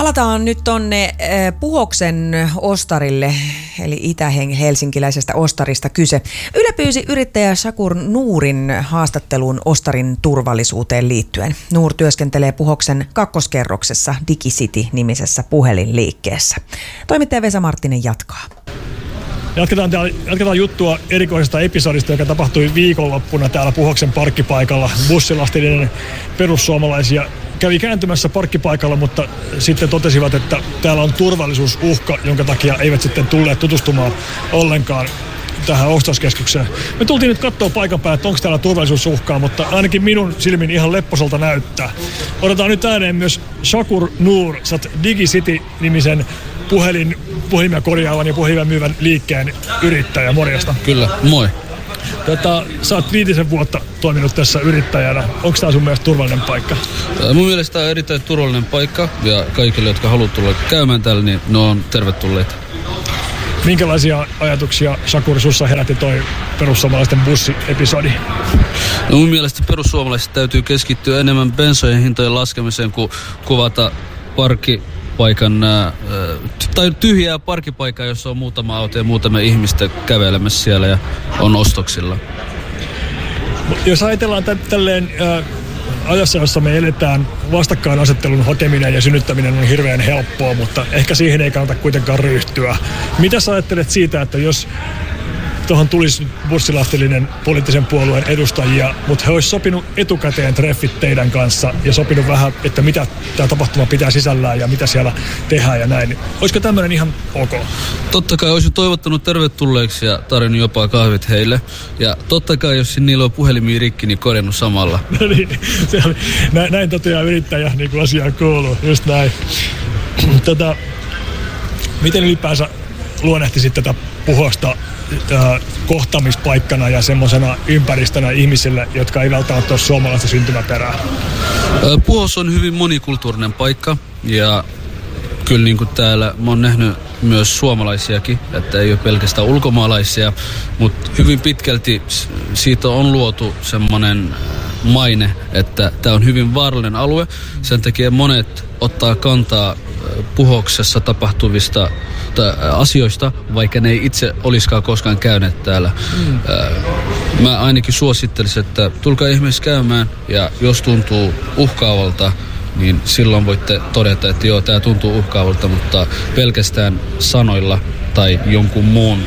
Palataan nyt tonne Puhoksen ostarille, eli itä-helsinkiläisestä ostarista kyse. Yle pyysi yrittäjä Shakur Noorin haastatteluun ostarin turvallisuuteen liittyen. Noor työskentelee Puhoksen kakkoskerroksessa DigiCity-nimisessä puhelinliikkeessä. Toimittaja Vesa Marttinen jatkaa. Jatketaan juttua erikoisesta episodista, joka tapahtui viikonloppuna täällä Puhoksen parkkipaikalla. Bussilastillinen perussuomalaisia kävi kääntymässä parkkipaikalla, mutta sitten totesivat, että täällä on turvallisuusuhka, jonka takia eivät sitten tulleet tutustumaan ollenkaan tähän ostoskeskukseen. Me tultiin nyt katsoa paikan päälle, että onko täällä turvallisuusuhkaa, mutta ainakin minun silmin ihan lepposalta näyttää. Otetaan nyt ääneen myös Shakur Noor, sä oot DigiCity-nimisen puhelimia korjaavan ja puhelimia myyvän liikkeen yrittäjä. Morjesta. Kyllä, moi. Sä oot 5 vuotta toiminut tässä yrittäjänä. Onko tää sun mielestä turvallinen paikka? Mun mielestä tää on erittäin turvallinen paikka ja kaikille, jotka haluaa tulla käymään täällä, niin ne on tervetulleita. Minkälaisia ajatuksia, Shakur, sussa herätti toi perussuomalaisten bussiepisodi? No mun mielestä perussuomalaiset täytyy keskittyä enemmän bensojen hintojen laskemiseen kuin kuvata parkkipaikan tai tyhjää parkkipaikkaa, jossa on muutama auto ja muutama ihmistä kävelemässä siellä ja on ostoksilla. Jos ajatellaan tälleen ajassa, jossa me eletään, vastakkainasettelun hakeminen ja synnyttäminen on hirveän helppoa, mutta ehkä siihen ei kannata kuitenkaan ryhtyä. Mitä sä ajattelet siitä, että jos tuohon tulisi bussilastillinen poliittisen puolueen edustajia, mutta he olisivat sopinut etukäteen treffit teidän kanssa ja sopinut vähän, että mitä tämä tapahtuma pitää sisällään ja mitä siellä tehdään ja näin. Olisiko tämmöinen ihan ok? Totta kai olisin toivottanut tervetulleeksi ja tarjonnut jopa kahvit heille. Ja totta kai, jos niillä on puhelimia rikki, niin korjannut samalla. No niin, näin toteaa yrittäjä, niin kuin asiaan kuuluu, just näin. Miten ylipäänsä luonnehtisit tätä Puhosta kohtaamispaikkana ja semmoisena ympäristönä ihmisille, jotka ei välttämättä ole suomalaista syntymäperää? Puhos on hyvin monikulttuurinen paikka ja kyllä niin kuin täällä mä oon nähnyt myös suomalaisiakin, että ei ole pelkästään ulkomaalaisia, mutta hyvin pitkälti siitä on luotu semmoinen maine, että tämä on hyvin vaarallinen alue. Sen takia monet ottaa kantaa Puhoksessa tapahtuvista asioista, vaikka ne ei itse olisikaan koskaan käyneet täällä. Mä ainakin suosittelisin, että tulkaa ihmeessä käymään ja jos tuntuu uhkaavalta, niin silloin voitte todeta, että joo, tää tuntuu uhkaavalta, mutta pelkästään sanoilla tai jonkun muun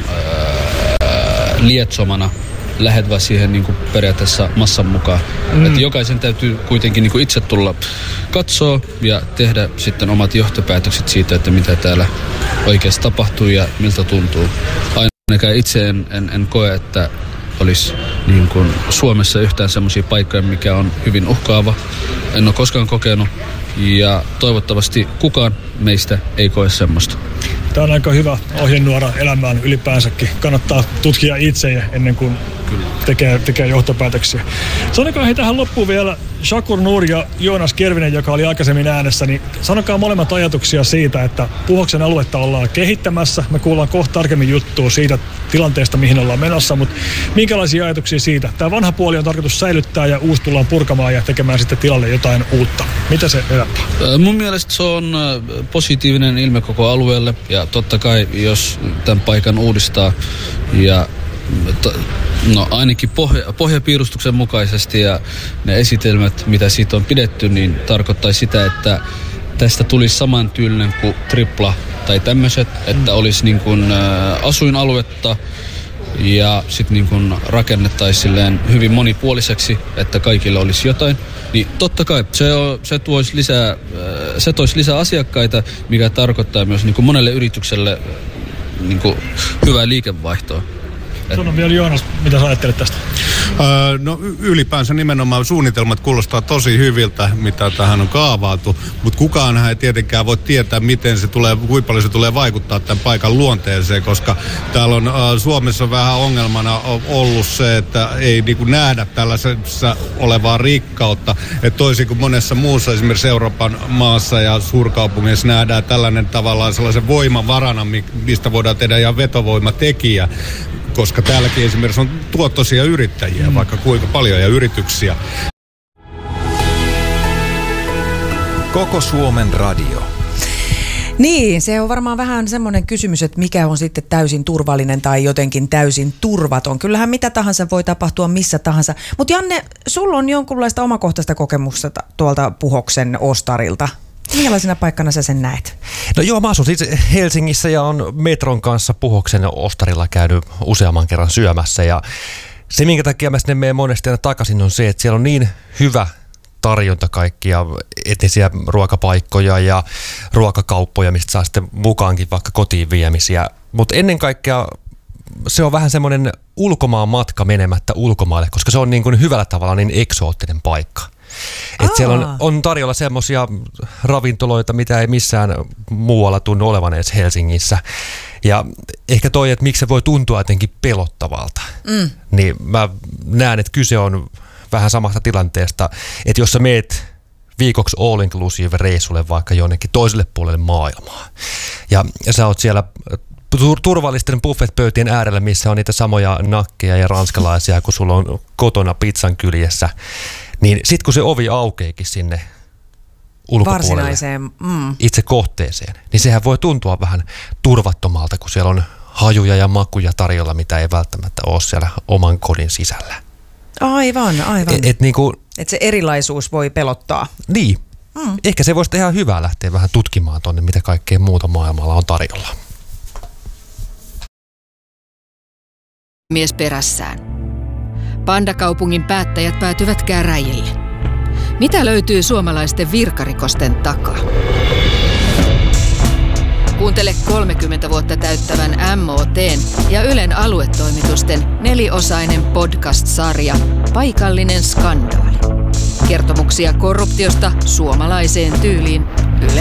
lietsomana lähet vaan siihen niin kuin periaatteessa massan mukaan. Että jokaisen täytyy kuitenkin niin kuin itse tulla katsoa ja tehdä sitten omat johtopäätökset siitä, että mitä täällä oikeasti tapahtuu ja miltä tuntuu. Ainakaan itse en koe, että olisi niin kuin Suomessa yhtään semmoisia paikkoja, mikä on hyvin uhkaava. En ole koskaan kokenut ja toivottavasti kukaan meistä ei koe semmoista. Tämä on aika hyvä ohjenuora elämään ylipäänsäkin. Kannattaa tutkia itse ennen kuin tekee johtopäätöksiä. Sanokaa hei tähän loppuun vielä Shakur Noor ja Joonas Kervinen, joka oli aikaisemmin äänessä, niin sanokaa molemmat ajatuksia siitä, että Puhoksen aluetta ollaan kehittämässä. Me kuullaan kohta tarkemmin juttua siitä tilanteesta, mihin ollaan menossa, mutta minkälaisia ajatuksia siitä? Tämä vanha puoli on tarkoitus säilyttää ja uusi tullaan purkamaan ja tekemään sitten tilalle jotain uutta. Mitä se herättää? Mun mielestä se on positiivinen ilme koko alueelle ja totta kai jos tämän paikan uudistaa ja no ainakin pohjapiirustuksen mukaisesti ja ne esitelmät, mitä siitä on pidetty, niin tarkoittaa sitä, että tästä tulisi samantyylinen kuin Tripla tai tämmöiset, että olisi niin kuin asuinaluetta ja sitten niin kuin rakennettaisiin silleen hyvin monipuoliseksi, että kaikille olisi jotain. Niin totta kai se toisi lisää asiakkaita, mikä tarkoittaa myös niin kuin monelle yritykselle niin kuin hyvää liikevaihtoa. Sano vielä Joonas, mitä sä ajattelet tästä? No ylipäänsä nimenomaan suunnitelmat kuulostaa tosi hyviltä, mitä tähän on kaavailtu, mutta kukaan ei tietenkään voi tietää, miten se tulee, kuinka paljon se tulee vaikuttaa tämän paikan luonteeseen, koska täällä on Suomessa vähän ongelmana ollut se, että ei niinku nähdä tällaisessa olevaa rikkautta, että toisin kuin monessa muussa esimerkiksi Euroopan maassa ja suurkaupungeissa nähdään tällainen tavallaan sellaisen voimavarana, mistä voidaan tehdä ihan vetovoimatekijä, koska täälläkin esimerkiksi on tuottoisia yrittäjiä, vaikka kuinka paljon, ja yrityksiä. Koko Suomen radio. Niin, se on varmaan vähän semmoinen kysymys, että mikä on sitten täysin turvallinen tai jotenkin täysin turvaton. Kyllähän mitä tahansa voi tapahtua missä tahansa. Mutta Janne, sulla on jonkunlaista omakohtaista kokemusta tuolta Puhoksen ostarilta. Millaisena paikkana sä sen näet? No joo, mä asun siis Helsingissä ja on metron kanssa Puhoksen ostarilla käynyt useamman kerran syömässä. Ja se, minkä takia mä sinne menen monesti aina takaisin, on se, että siellä on niin hyvä tarjonta kaikkia etnisiä ruokapaikkoja ja ruokakauppoja, mistä saa sitten mukaankin vaikka kotiin viemisiä. Mutta ennen kaikkea se on vähän semmoinen ulkomaan matka menemättä ulkomaille, koska se on niin kuin hyvällä tavalla niin eksoottinen paikka. Että siellä on tarjolla semmoisia ravintoloita, mitä ei missään muualla tunnu olevan edes Helsingissä. Ja ehkä toi, että miksi se voi tuntua jotenkin pelottavalta, niin mä näen, että kyse on vähän samasta tilanteesta, että jos sä meet viikoksi all-inclusive reissulle vaikka jonnekin toiselle puolelle maailmaa, ja sä oot siellä turvallisten buffet-pöytien äärellä, missä on niitä samoja nakkeja ja ranskalaisia, kun sulla on kotona pizzan kyljessä, niin sit kun se ovi aukeekin sinne ulkopuolelle itse kohteeseen, niin sehän voi tuntua vähän turvattomalta, kun siellä on hajuja ja makuja tarjolla, mitä ei välttämättä ole siellä oman kodin sisällä. Aivan. Että se erilaisuus voi pelottaa. Niin. Ehkä se voisi tehdä hyvää lähteä vähän tutkimaan tuonne, mitä kaikkea muuta maailmalla on tarjolla. Mies perässään. Pandakaupungin päättäjät päätyvät käräjille. Mitä löytyy suomalaisten virkarikosten takaa? Kuuntele 30 vuotta täyttävän MOT:n ja Ylen aluetoimitusten 4-osainen podcast-sarja Paikallinen skandaali. Kertomuksia korruptiosta suomalaiseen tyyliin